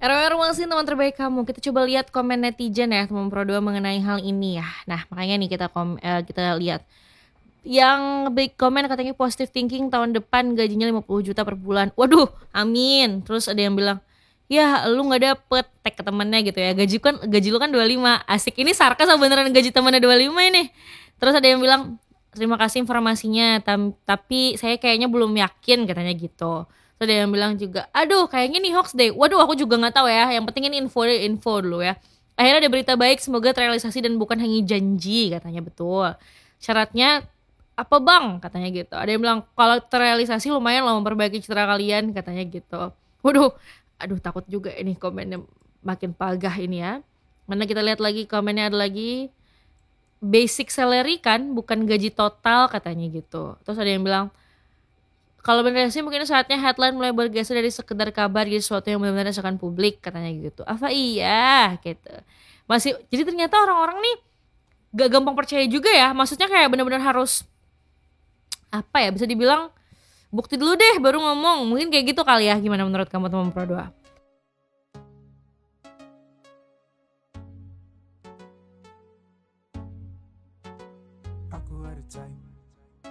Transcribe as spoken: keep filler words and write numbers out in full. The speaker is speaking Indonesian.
R W R Wangsin teman terbaik kamu. Kita coba lihat komen netizen ya teman Pro dua mengenai hal ini ya. Nah makanya nih kita kom eh, kita lihat yang big komen katanya positive thinking tahun depan gajinya lima puluh juta per bulan. Waduh, amin. Terus ada yang bilang, ya lu nggak dapet tag ke temennya gitu ya. Gaji kan gaji lu kan dua puluh lima. Asik, ini sarkas apa beneran gaji temennya dua puluh lima ini? Terus ada yang bilang, terima kasih informasinya, tam- tapi saya kayaknya belum yakin katanya gitu. Terus ada yang bilang juga, aduh kayaknya nih hoax deh. Waduh aku juga nggak tahu ya. Yang penting ini info info dulu ya. Akhirnya ada berita baik, semoga terrealisasi dan bukan hanya janji katanya, betul. Syaratnya apa bang katanya gitu. Ada yang bilang kalau terrealisasi lumayan loh memperbaiki citra kalian katanya gitu. Waduh, aduh takut juga ini komennya makin pagah ini ya. Mana kita lihat lagi komennya, ada lagi basic salary kan bukan gaji total katanya gitu. Terus ada yang bilang kalau benar sih mungkin saatnya headline mulai bergeser dari sekedar kabar jadi sesuatu yang benar-benar dirasakan publik katanya gitu. Apa iya gitu. Masih jadi ternyata orang-orang nih gak gampang percaya juga ya. Maksudnya kayak benar-benar harus apa ya, bisa dibilang bukti dulu deh baru ngomong. Mungkin kayak gitu kali ya. Gimana menurut kamu teman Pro dua? Aku ada type